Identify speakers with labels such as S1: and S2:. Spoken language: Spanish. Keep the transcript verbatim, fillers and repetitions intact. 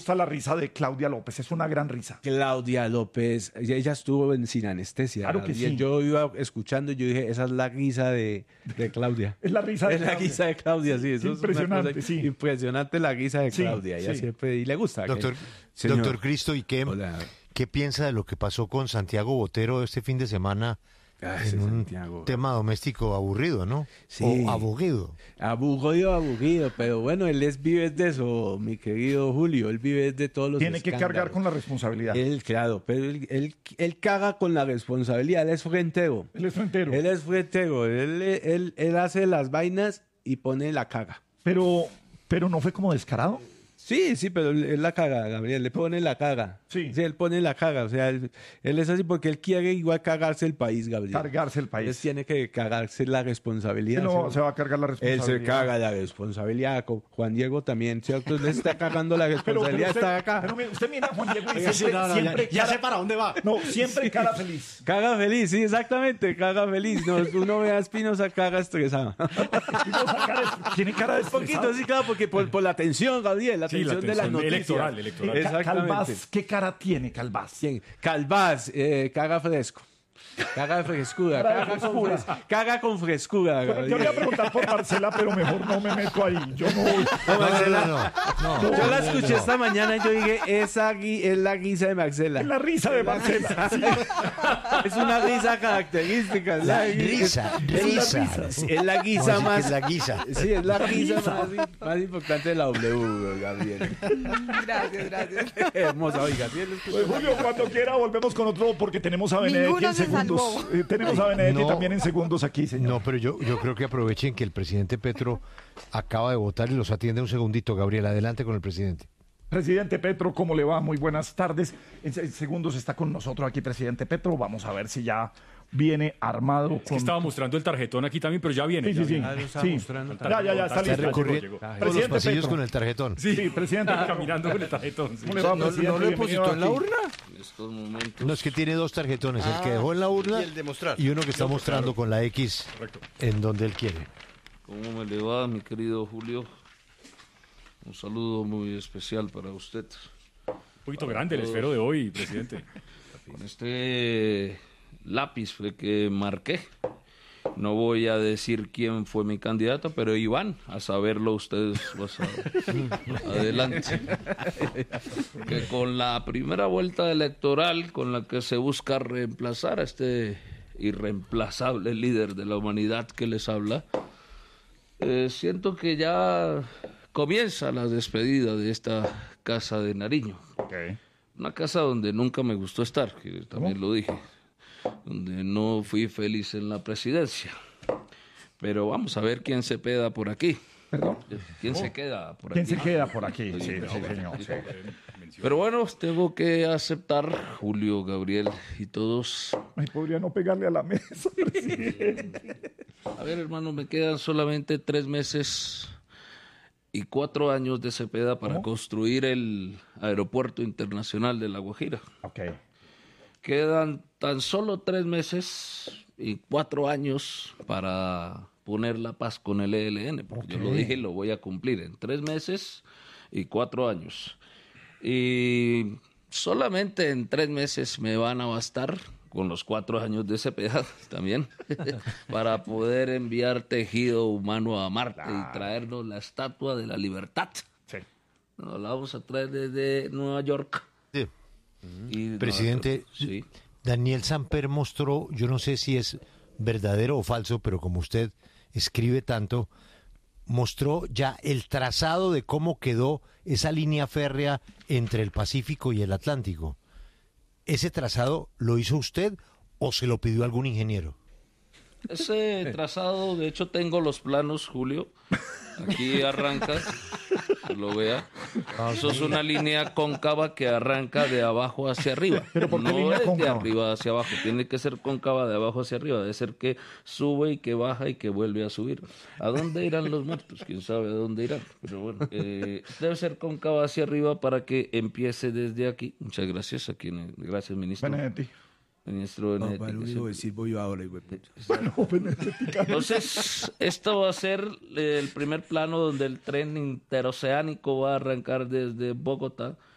S1: gusta la risa de Claudia López, es una gran risa.
S2: Claudia López, ella, ella estuvo en Sin Anestesia.
S1: Claro que
S2: Gabriel.
S1: sí.
S2: Yo iba escuchando y yo dije, esa es la risa de, de Claudia.
S1: Es la risa de
S2: Es la
S1: Claudia.
S2: risa de Claudia, sí. Eso
S1: Impresionante,
S2: es una cosa
S1: sí.
S2: Impresionante la risa de
S1: Sí,
S2: Claudia. Ella
S1: sí.
S2: siempre, y le gusta. que-
S3: Doctor,
S2: Señor.
S3: doctor Cristo, ¿y qué,
S2: Hola.
S3: qué piensa de lo que pasó con Santiago Botero este fin de semana
S2: Ah,
S3: en
S2: ese
S3: un
S2: Santiago.
S3: tema doméstico aburrido, ¿no?
S2: Sí.
S3: O aburrido.
S2: Aburrido, aburrido, pero bueno, él es vive de eso, mi querido Julio, él vive de todos los
S1: Tiene que cargar
S2: escándalos.
S1: con la responsabilidad.
S2: Él, claro, pero él, él, él caga con la responsabilidad, él es frentero.
S1: Él es frentero.
S2: Él es frentero, él, él, él hace las vainas y pone la caga.
S1: Pero, pero no fue como descarado.
S2: Sí, sí, pero él, él la caga, Gabriel, le pone la caga.
S1: Sí.
S2: él pone la caga, o sea, él, él es así porque él quiere igual cagarse el país, Gabriel.
S1: Cargarse el
S2: Él
S1: país.
S2: tiene que cagarse la responsabilidad.
S1: Él no
S2: ¿sí?
S1: se va a cargar la
S2: Él
S1: responsabilidad.
S2: se caga la responsabilidad. con Juan Diego también, ¿cierto? Él está cagando la
S1: Pero, pero
S2: responsabilidad,
S1: usted,
S2: está acá.
S1: pero mire, usted mira a Juan Diego y
S4: Oiga, sí,
S1: siempre,
S4: no, no, ya-
S1: siempre
S4: ya
S1: cara-
S4: sé para dónde va.
S1: No, siempre cara feliz.
S2: Caga feliz, sí, exactamente, caga feliz. No, uno ve a Espinosa caga estresado.
S1: Y no, esa cara es- Tiene cara de
S2: Un poquito,
S1: estresado.
S2: sí, claro, porque por, por la tensión, Gabriel, la
S4: Sí, la
S2: tensión de las
S4: tensión
S2: noticias.
S4: electoral, electoral.
S1: Eh, Ca-
S2: Exactamente.
S1: Calvás, ¿qué cara tiene Calvás?
S2: Bien. Calvás, eh, caga fresco. Caga frescura,
S1: Cara de
S2: caga, con
S1: frescura.
S2: fres- caga con frescura.
S1: Bueno, yo le voy a preguntar por Marcela, pero mejor no me meto ahí. Yo no voy.
S2: No, Marcela,
S3: no, no, no.
S2: yo la escuché esta mañana y yo dije, esa gui- es la guisa de Marcela.
S1: Es la risa de Marcela. Sí.
S2: Es una risa característica. es
S3: La
S2: gui-
S3: risa,
S2: es la
S3: risa.
S2: Sí, es la
S3: Vamos a
S2: guisa
S3: decir que
S2: más.
S3: es la guisa.
S2: Sí, es la guisa más, más importante de la W, Gabriel.
S5: Gracias, gracias.
S2: Hermosa, oiga. ¿sí?
S1: Pues, Julio, cuando quiera volvemos con otro porque tenemos a Benedetti
S5: Ninguno
S1: en
S5: se
S1: segundos.
S5: salvó.
S1: Eh, tenemos a Benedetti
S3: No.
S1: también en segundos aquí, señor.
S3: No, pero yo, yo creo que aprovechen que el presidente Petro acaba de votar y los atiende un segundito. Gabriel, adelante con el presidente.
S1: Presidente Petro, ¿cómo le va? Muy buenas tardes. En se- segundos está con nosotros aquí, presidente Petro. Vamos a ver si ya viene armado
S4: Es que
S1: con...
S4: estaba mostrando el tarjetón aquí también, pero ya viene.
S1: Sí,
S4: ya
S1: sí, sí.
S4: viene.
S2: Ah, lo estaba
S1: Sí.
S2: mostrando
S1: Ya, ya, ya, está
S4: Está
S1: listo.
S4: recorriendo.
S1: Llegó, llegó.
S4: Todos
S3: Todos los
S1: Presidente
S3: pasillos
S1: Petro.
S3: con el tarjetón.
S1: Sí, presidente.
S4: Caminando con el tarjetón. sí.
S1: ¿Cómo le va,
S2: ¿No,
S1: presidente?
S2: no lo
S1: Bienvenido
S2: depositó en la
S1: aquí.
S2: urna?
S6: En estos momentos.
S3: No, es que tiene dos tarjetones, el que dejó en la urna
S6: y el de mostrar.
S3: y uno que está mostrando con la X
S4: Correcto.
S3: en donde él quiere.
S6: ¿Cómo me le va, mi querido Julio? Un saludo muy especial para usted.
S4: Un poquito grande el esfero de hoy, presidente.
S6: Con este lápiz fue que marqué. No voy a decir quién fue mi candidato, pero Iván, a saberlo ustedes más a- adelante. Que con la primera vuelta electoral con la que se busca reemplazar a este irreemplazable líder de la humanidad que les habla, eh, siento que ya comienza la despedida de esta casa de Nariño. Una casa donde nunca me gustó estar, que también lo dije, donde no fui feliz en la presidencia. Pero vamos a ver quién se queda por aquí.
S1: ¿Perdón?
S6: ¿Quién se queda por
S1: ¿Quién
S6: aquí?
S1: se queda por aquí? Sí, sí, señor. sí.
S6: Pero bueno, tengo que aceptar, Julio, Gabriel y todos.
S1: Ay, podría no pegarle a la mesa, presidente.
S6: A ver, hermano, me quedan solamente tres meses y cuatro años de Cepeda para construir el Aeropuerto Internacional de La Guajira.
S1: Ok.
S6: Quedan tan solo tres meses y cuatro años para poner la paz con el E L N, porque yo lo dije y lo voy a cumplir en tres meses y cuatro años. Y solamente en tres meses me van a bastar, con los cuatro años de Cepeda también, para poder enviar tejido humano a Marte y traernos la Estatua de la Libertad.
S1: Sí.
S6: Nos la vamos a traer desde Nueva York.
S3: Sí.
S6: Y
S3: Presidente,
S6: nosotros- sí.
S3: Daniel Samper mostró, yo no sé si es verdadero o falso, pero como usted escribe tanto, mostró ya el trazado de cómo quedó esa línea férrea entre el Pacífico y el Atlántico. ¿Ese trazado lo hizo usted o se lo pidió algún ingeniero?
S6: Ese trazado, de hecho tengo los planos, Julio. Aquí arranca, que lo vea. Eso es una línea cóncava que arranca de abajo hacia arriba.
S1: ¿Pero por qué
S6: no
S1: línea
S6: es de
S1: cóncava?
S6: arriba hacia abajo, tiene que ser cóncava de abajo hacia arriba. Debe ser que sube y que baja y que vuelve a subir. ¿A dónde irán los muertos? Quién sabe a dónde irán. Pero bueno, eh, debe ser cóncava hacia arriba para que empiece desde aquí. Muchas gracias. Aquí, gracias, ministro.
S1: Benedetti.
S6: Ministro Benedetti, que se-
S2: decir voy yo ahora, güey.
S1: Bueno, Benedetti.
S6: Entonces, esto va a ser el primer plano donde el tren interoceánico va a arrancar desde Bogotá